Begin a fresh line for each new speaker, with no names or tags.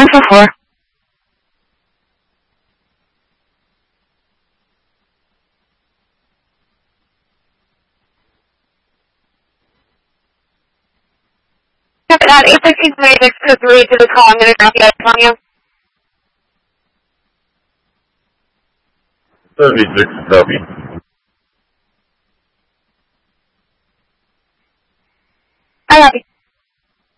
244. That 816-3623 to the call. I'm going to drop you on you.
36 copy.